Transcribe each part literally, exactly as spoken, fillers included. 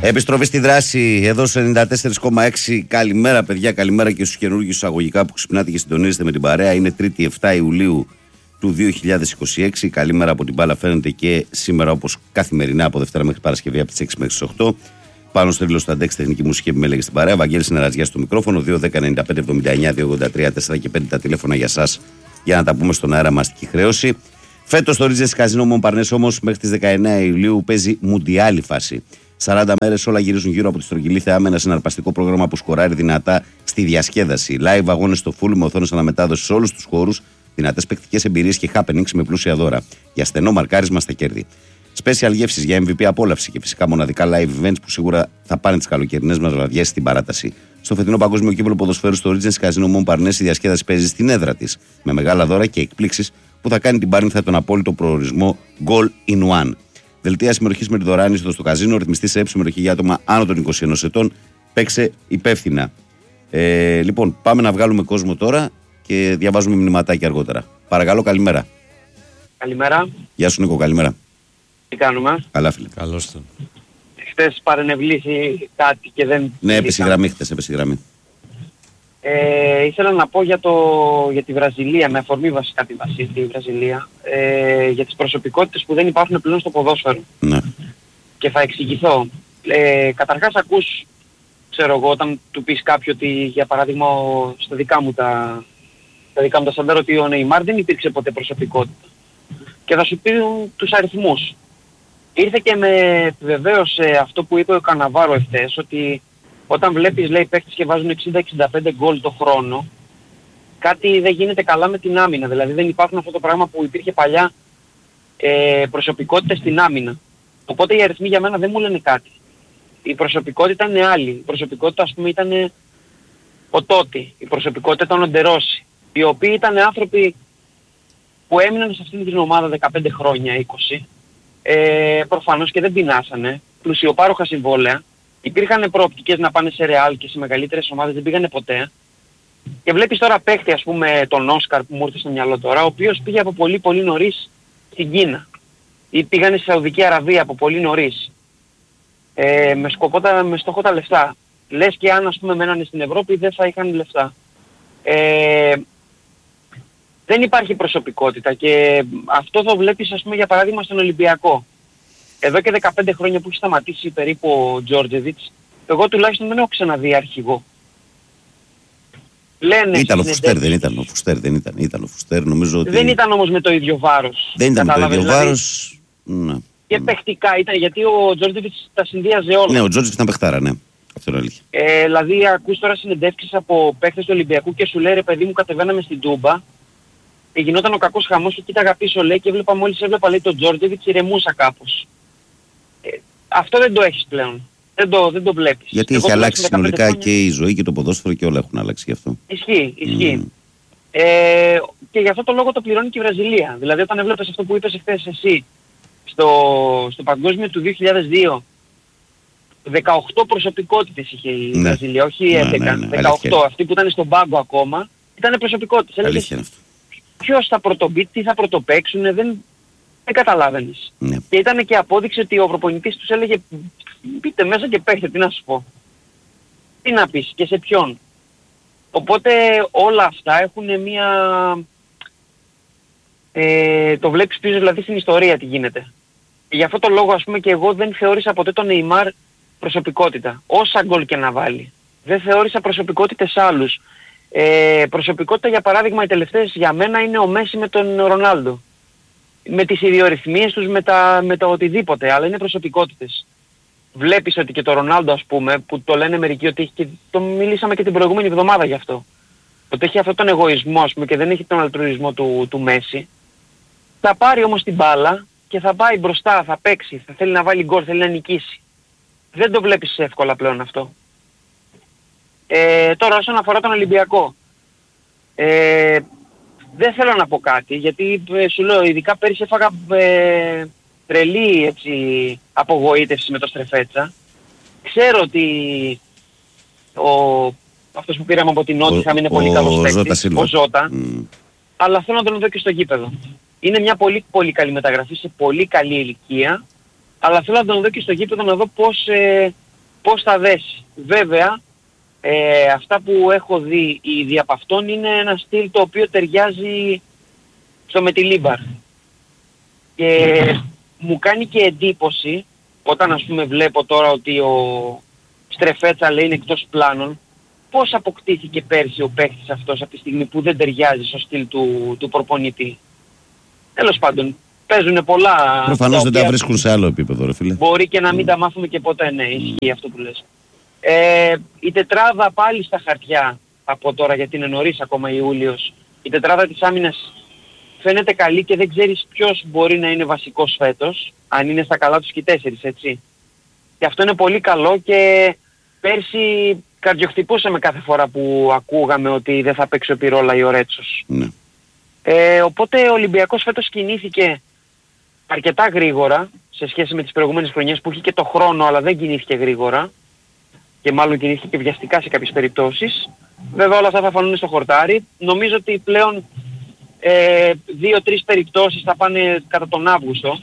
Επιστροφή στη δράση εδώ στο ενενήντα τέσσερα κόμμα έξι. Καλημέρα, παιδιά. Καλημέρα και στους καινούργιους εισαγωγικά που ξυπνάτε και συντονίζετε με την παρέα. Είναι Τρίτη επτά Ιουλίου του δύο χιλιάδες είκοσι έξι. Καλημέρα από την μπάλα φαίνεται και σήμερα, όπως καθημερινά από Δευτέρα μέχρι Παρασκευή από τις έξι μέχρι τις οκτώ. Πάνω στο ρίλο στο αντέξι τεχνική μουσική επιμέλεγε στην παρέα. Βαγγέλης Νεραζιάς στο μικρόφωνο. δύο δέκα ενενήντα πέντε εβδομήντα εννιά δύο ογδόντα τρία τέσσερα και πέντε τα τηλέφωνα για σας για να τα πούμε στον αέρα μαστική χρέωση. Φέτος το Ρίτζες Καζίνο Μομπαρνές όμως μέχρι τις δεκαεννέα Ιουλίου παίζει μουντιάλη φάση. σαράντα μέρες όλα γυρίζουν γύρω από τη στρογγυλή θεά με ένα συναρπαστικό πρόγραμμα που σκοράρει δυνατά στη διασκέδαση. Live αγώνες στο full με οθόνες αναμετάδοση σε όλους τους χώρους, δυνατές παικτικές εμπειρίες και happenings με πλούσια δώρα. Για στενό μαρκάρισμα στα κέρδη. Special γεύσεις για εμ βι πι απόλαυση και φυσικά μοναδικά live events που σίγουρα θα πάνε τις καλοκαιρινές μας βραδιές στην παράταση. Στο φετινό Παγκόσμιο Κύπελλο Ποδοσφαίρου στο Ρίτζες Καζίνο Μομπαρνές η διασκέδαση παίζει στην έδρα της με μεγάλα δώρα και εκπλήξεις που θα κάνει την Πάρνηθα τον απόλυτο προορισμό Goal in One. Δελτία συμμετοχής με τη δωρεάν είσοδο στο καζίνο, ρυθμιστή σε συμμετοχή για άτομα άνω των είκοσι ενός ετών. Παίξε υπεύθυνα. Ε, λοιπόν, πάμε να βγάλουμε κόσμο τώρα και διαβάζουμε μηνυματάκια αργότερα. Παρακαλώ, καλημέρα. Καλημέρα. Γεια σου, Νίκο, καλημέρα. Τι κάνουμε? Καλά, φίλε. Καλώς τον. Χθες παρενευλήθη κάτι και δεν... Ναι, έπεσε η γραμμή χθες, έπεσε η γραμμή. Ε, ήθελα να πω για, το, για τη Βραζιλία, με αφορμή βασικά τη βασίλη, Βραζιλία, ε, για τις προσωπικότητες που δεν υπάρχουν πλέον στο ποδόσφαιρο. Ναι. Και θα εξηγηθώ. Ε, καταρχάς ακούς, ξέρω εγώ, όταν του πεις κάποιο ότι, για παράδειγμα, ο, στα δικά μου τα, τα δικά μου τα σαντέρ, ότι ο Νεϊμάρ δεν υπήρξε ποτέ προσωπικότητα. Και θα σου πει τους αριθμούς. Ήρθε και με επιβεβαίωσε αυτό που είπε ο Καναβάρο εχθές, ότι όταν βλέπεις, λέει, παίκτες και βάζουν εξήντα εξήντα πέντε γκολ το χρόνο, κάτι δεν γίνεται καλά με την άμυνα. Δηλαδή δεν υπάρχουν αυτό το πράγμα που υπήρχε παλιά, ε, προσωπικότητες στην άμυνα. Οπότε οι αριθμοί για μένα δεν μου λένε κάτι. Η προσωπικότητα είναι άλλη. Η προσωπικότητα, ας πούμε, ήταν ο Τότι. Η προσωπικότητα ήταν ο Ντερόση. Οι οποίοι ήταν άνθρωποι που έμειναν σε αυτήν την ομάδα δεκαπέντε χρόνια, είκοσι. Ε, προφανώς και δεν πεινάσανε. Πλουσιοπάροχα συμβόλαια. Υπήρχαν προοπτικές να πάνε σε Ρεάλ και σε μεγαλύτερες ομάδες, δεν πήγανε ποτέ. Και βλέπεις τώρα παίχτη, ας πούμε, τον Όσκαρ που μου ήρθε στο μυαλό τώρα, ο οποίος πήγε από πολύ πολύ νωρίς στην Κίνα. Ή πήγανε στη Σαουδική Αραβία από πολύ νωρίς. Ε, με, σκοπό, με στόχο τα λεφτά. Λες και αν, ας πούμε, μένανε στην Ευρώπη δεν θα είχαν λεφτά. Ε, δεν υπάρχει προσωπικότητα και αυτό το βλέπεις, ας πούμε, για παράδειγμα στον Ολυμπιακό. Εδώ και δεκαπέντε χρόνια που έχει σταματήσει περίπου ο Τζόρτζεβιτς, εγώ τουλάχιστον δεν έχω ξαναδεί αρχηγό. Λένε ήταν ο Φουστέρ, δεν ήταν ο Φουστέρ, δεν ήταν, ήταν ο Φουστέρ, νομίζω ότι... Δεν ήταν όμως με το ίδιο βάρος. Δεν ήταν με το ίδιο δηλαδή, βάρος, ναι. Και παιχτικά ήταν, γιατί ο Τζόρτζεβιτς τα συνδύαζε όλα. Ναι, ο Τζόρτζεβιτς ήταν παιχτάρα, ναι. Αυτό είναι αλήθεια. Ε, δηλαδή ακούς τώρα συνεντεύξεις από παίχτες του Ολυμπιακού και σου λέει, ρε παιδί μου, κατεβαίναμε στην Τούμπα και γινόταν ο κακός χαμός και κοίταγα πίσω, λέει, και έβλεπα, μόλις έβλεπα, λέει, τον Τζόρτζεβιτς, ηρεμούσα κάπως. Ε, αυτό δεν το έχεις πλέον. Δεν το, δεν το βλέπεις. Γιατί Εγώ έχει αλλάξει συνολικά χρόνια... και η ζωή και το ποδόσφαιρο και όλα έχουν αλλάξει γι' αυτό. Ισχύει, ισχύει. Mm. Ε, και γι' αυτό το λόγο το πληρώνει και η Βραζιλία. Δηλαδή όταν έβλεπες αυτό που είπες εχθές εσύ στο, στο παγκόσμιο του δύο χιλιάδες δύο, δεκαοκτώ προσωπικότητες είχε η ναι. Βραζιλία, όχι ναι, έντεκα, ναι, ναι, δεκαοκτώ. Αλήθεια. Αυτοί που ήταν στον πάγκο ακόμα ήταν προσωπικότητες. Αλήθεια είναι αυτό. Ποιος θα πρωτομπεί, τι θα πρωτοπαίξουν, δεν, δεν καταλάβαινες. Ναι. Και ήταν και απόδειξη ότι ο προπονητής τους έλεγε μπείτε μέσα και παίχτε, τι να σου πω. Τι να πεις και σε ποιον. Οπότε όλα αυτά έχουν μια... Ε, το βλέπεις πίσω δηλαδή στην ιστορία τι γίνεται. Και γι' αυτό το λόγο, ας πούμε, και εγώ δεν θεώρησα ποτέ τον Νεϊμάρ προσωπικότητα. Όσα γκολ και να βάλει. Δεν θεώρησα προσωπικότητες άλλους. Ε, προσωπικότητα, για παράδειγμα, οι τελευταίες για μένα είναι ο Μέση με τον Ρονάλντο. Με τις ιδιορυθμίες τους, με τα, με τα οτιδήποτε, αλλά είναι προσωπικότητες. Βλέπεις ότι και το Ρονάλντο, ας πούμε, που το λένε μερικοί ότι έχει και, το μιλήσαμε και την προηγούμενη εβδομάδα γι' αυτό, ότι έχει αυτόν τον εγωισμό, ας πούμε, και δεν έχει τον αλτρουισμό του, του Μέση, θα πάρει όμως την μπάλα και θα πάει μπροστά, θα παίξει, θα θέλει να βάλει γκολ, θέλει να νικήσει. Δεν το βλέπεις εύκολα πλέον αυτό. Ε, τώρα όσον αφορά τον Ολυμπιακό, ε, δεν θέλω να πω κάτι, γιατί ε, σου λέω, ειδικά πέρυσι έφαγα ε, τρελή, έτσι, απογοήτευση με το Στρεφέτσα. Ξέρω ότι ο, αυτός που πήραμε από την Νότιχαμ είναι πολύ καλός παίκτης, ο Ζώτα, mm. αλλά θέλω να τον δω και στο γήπεδο. Είναι μια πολύ πολύ καλή μεταγραφή σε πολύ καλή ηλικία, αλλά θέλω να τον δω και στο γήπεδο να δω πώς, ε, πώς θα δέσει. Βέβαια, ε, αυτά που έχω δει ήδη από αυτόν είναι ένα στυλ το οποίο ταιριάζει στο Μετιλίμπαρ. Και μου κάνει και εντύπωση, όταν ας πούμε βλέπω τώρα ότι ο Στρεφέτσα λέει είναι εκτός πλάνων, πώς αποκτήθηκε πέρσι ο παίκτης αυτός από τη στιγμή που δεν ταιριάζει στο στυλ του, του προπονητή. Τέλος πάντων, παίζουν πολλά... Προφανώς δεν τα βρίσκουν σε άλλο επίπεδο, ρε φίλε. Μπορεί και να μην mm. τα μάθουμε και ποτέ, ναι, ισχύει αυτό που λες. Ε, η τετράδα πάλι στα χαρτιά από τώρα, γιατί είναι νωρίς ακόμα Ιούλιος. Η τετράδα της άμυνας φαίνεται καλή και δεν ξέρεις ποιος μπορεί να είναι βασικός φέτος, αν είναι στα καλά τους και οι τέσσερις, έτσι. Και αυτό είναι πολύ καλό και πέρσι καρδιοχτυπούσαμε κάθε φορά που ακούγαμε ότι δεν θα παίξει ο Πυρόλα ή ο Ρέτσος. Ναι. Ε, οπότε ο Ολυμπιακός φέτος κινήθηκε αρκετά γρήγορα σε σχέση με τις προηγούμενες χρονιές που είχε και το χρόνο αλλά δεν κινήθηκε γρήγορα και μάλλον κινήθηκε και βιαστικά σε κάποιες περιπτώσεις. Βέβαια όλα αυτά θα φανούν στο χορτάρι. Νομίζω ότι πλέον ε, δύο-τρεις περιπτώσεις θα πάνε κατά τον Αύγουστο.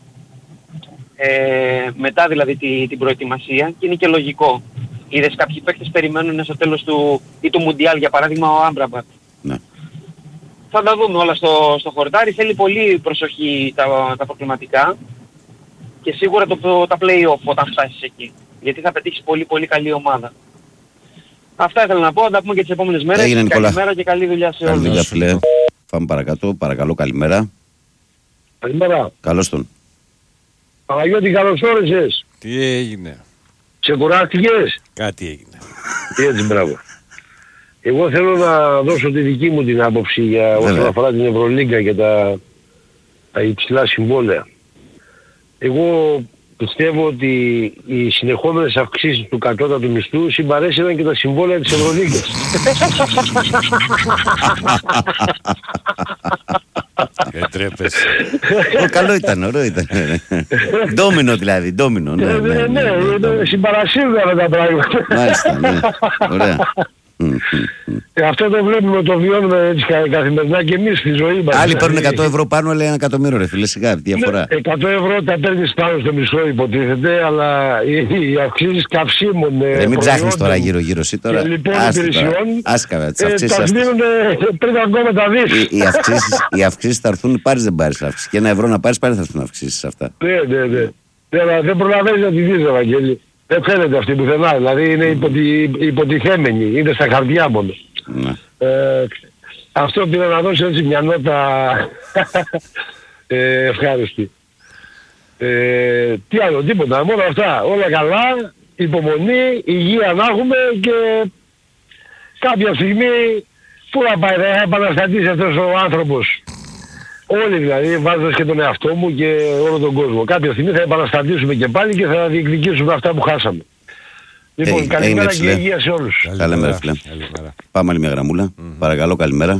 Ε, μετά δηλαδή τη, την προετοιμασία και είναι και λογικό. Είδες κάποιοι παίκτες περιμένουν στο τέλος του ή του Μουντιάλ, για παράδειγμα ο Άμπραμπατ. Ναι. Θα τα δούμε όλα στο, στο χορτάρι. Θέλει πολύ προσοχή τα, τα προκληματικά και σίγουρα το, το, τα play-off όταν φτάσεις εκεί. Γιατί θα πετύχεις πολύ πολύ καλή ομάδα. Αυτά ήθελα να πω, θα τα πούμε και τις επόμενες μέρες. Έγινε, καλημέρα και καλή δουλειά σε όλους. Καλή δουλειά, φίλε. Πάμε παρακάτω. Παρακαλώ, καλημέρα. Καλημέρα. Καλώς τον. Παναγιώτη, καλώς όρισες. Τι έγινε? Ξεκουράστηκες? Κάτι έγινε. Έτσι, μπράβο. Εγώ θέλω να δώσω τη δική μου την άποψη για όσον αφορά την Ευρωλίγκα και τα, τα υψηλά συμβόλαια. Εγώ πιστεύω ότι οι συνεχόμενες αυξήσεις του κατώτατου μισθού συμπαρέσυραν και τα συμβόλαια της Ευρωλίγκας. Δεν τρέπεσαι. Καλό ήταν, ωραίο ήταν. Ντόμινο δηλαδή, ντόμινο. Ναι, ναι, ναι, συμπαρασύρουν τα πράγματα. Μάλιστα, ναι. Ωραία. Αυτό το βλέπουμε, το βιώνουμε έτσι καθημερινά και εμείς στη ζωή μας. Άλλοι παίρνουν εκατό ευρώ πάνω, λέει ένα εκατομμύριο, ρε φίλε, σιγά, διαφορά. εκατό ευρώ τα παίρνεις πάνω στο μισθό υποτίθεται, αλλά οι αυξήσεις καυσίμων, ε, μην ψάχνεις τώρα γύρω-γύρω εσύ τώρα. Και λοιπόν υπηρεσιών, άσκα, τις αυξήσεις. Τα δίνουν πριν ακόμα τα δεις. Οι, οι, αυξήσεις, οι αυξήσεις θα έρθουν, πάρεις δεν πάρεις αυξήσεις. Και ένα ευρώ να πάρεις, πάλι θα έρθουν αυξήσεις αυτά. Ναι, ναι, ναι. Δεν προλαβαίνεις να τη δεις, Ευαγγέλη. Δεν φαίνεται αυτή πουθενά, δηλαδή είναι υποτι, υποτιθέμενη, είναι στα χαρτιά μόνο. Ναι. Ε, αυτό πήρα να δώσω έτσι μια νότα ε, ευχάριστη. Ε, τι άλλο, τίποτα, μόνο αυτά, όλα καλά, υπομονή, υγεία να έχουμε και κάποια στιγμή πού να πάει, θα επαναστατήσει αυτός ο άνθρωπος. Όλοι δηλαδή, βάζοντας και τον εαυτό μου και όλο τον κόσμο. Κάποια στιγμή θα επαναστατήσουμε και πάλι και θα διεκδικήσουμε αυτά που χάσαμε. Λοιπόν, hey, καλημέρα hey, και υγεία σε όλους. Καλημέρα, φίλε. Πάμε άλλη μια γραμμούλα. Mm-hmm. Παρακαλώ, καλημέρα.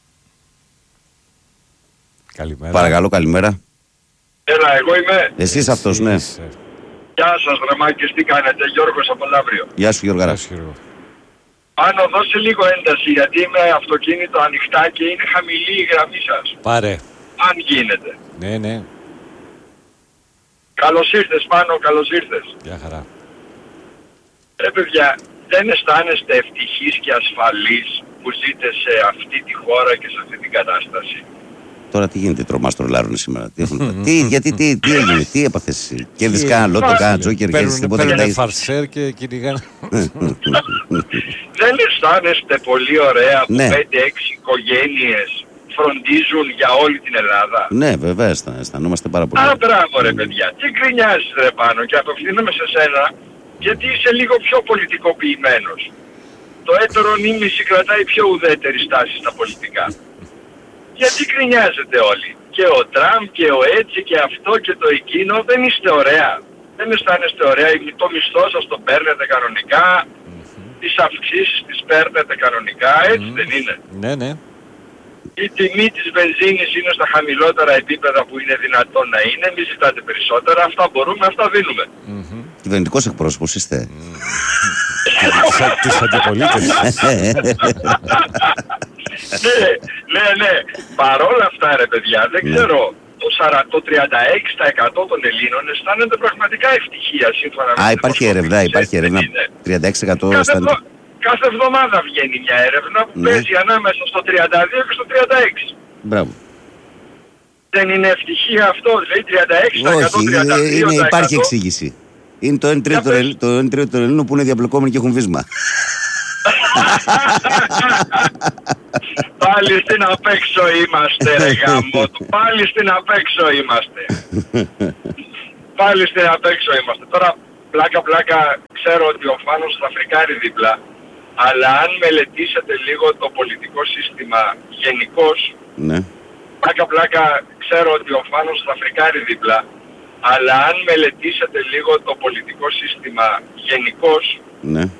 Καλημέρα. Παρακαλώ, καλημέρα. Έλα, εγώ είμαι. Εσείς αυτός, ναι. Γεια σας, Δραμάκης, τι κάνετε? Γιώργος από Λαύριο. Γεια σου, Γιώργαρα. Πάνω, δώσε λίγο ένταση, γιατί είμαι αυτοκίνητο ανοιχτά και είναι χαμηλή η γραμμή σας. Πάρε. Αν γίνεται. Ναι, ναι. Καλώς ήρθες, Πάνω, καλώς ήρθες. Γεια χαρά. Ρε παιδιά, δεν αισθάνεστε ευτυχείς και ασφαλείς που ζείτε σε αυτή τη χώρα και σε αυτή την κατάσταση? Τώρα τι γίνεται, τρομάς τρολάρουν σήμερα? Τι, έχουν, τι, γιατί, τι, τι έγινε, τι έπαθες εσύ? Κέρδεις κάνα λότο, κάνα τζόκερ, κέρδεις τίποτα? Παίρνουν φαρσέρ και κυνηγάνε. Δεν αισθάνεστε πολύ ωραία που ναι. πέντε έξι οικογένειες φροντίζουν για όλη την Ελλάδα? Ναι, βέβαια, αισθανόμαστε πάρα πολύ. Α, μπράβο ρε παιδιά, τι γκρινιάζεις ρε Πάνω? Και απευθύνομαι σε σένα, γιατί είσαι λίγο πιο πολιτικοποιημένος. Το έτερο νήμιση κρατάει πιο ουδέτερη στάση στα πολιτικά. Γιατί γκρινιάζετε όλοι? Και ο Τραμπ και ο έτσι και αυτό και το εκείνο, δεν είστε ωραία? Δεν αισθάνεστε ωραία? Το μισθό σας το παίρνετε κανονικά, τις αυξήσεις τις παίρνετε κανονικά, έτσι δεν είναι? Ναι, ναι. Η τιμή της βενζίνης είναι στα χαμηλότερα επίπεδα που είναι δυνατόν να είναι, μη ζητάτε περισσότερα, αυτά μπορούμε, αυτά δίνουμε. Κυβερνητικός εκπρόσωπος είστε. Τους αντιπολίτες. Ναι, ναι, ναι. Παρόλα αυτά ρε παιδιά, δεν ξέρω το, σαράντα, το τριάντα έξι τοις εκατό των Ελλήνων αισθάνονται πραγματικά ευτυχία σύμφωνα με Α, την υπάρχει δημοσκόπηση, έρευνα, υπάρχει έτσι έρευνα. δεν είναι? τριάντα έξι τοις εκατό Κάθε, αισθάνεται. εβδο- κάθε εβδομάδα βγαίνει μια έρευνα που Ναι. παίζει ανάμεσα στο τριάντα δύο και στο τριάντα έξι. Μπράβο. Δεν είναι ευτυχία αυτό, δηλαδή τριάντα έξι τοις εκατό, Όχι, τριάντα δύο τοις εκατό. είναι, υπάρχει εξήγηση. Είναι το ένα τρίτο Για πες. το ένα τρίτο των Ελλήνων που είναι διαπλεκόμενοι και έχουν βίσμα. Πάλι στην απέξω είμαστε ρε γάμο του. Πάλι στην απέξω είμαστε. Πάλι στην απέξω είμαστε. Τώρα πλάκα πλάκα ξέρω ότι ο Φάνος θα φρικάρει δίπλα. Αλλά αν μελετήσετε λίγο το πολιτικό σύστημα γενικώς, Ναι. πλάκα πλάκα ξέρω ότι ο Φάνος θα φρικάρει δίπλα. Αλλά αν μελετήσετε λίγο το πολιτικό σύστημα γενικώς, Ναι.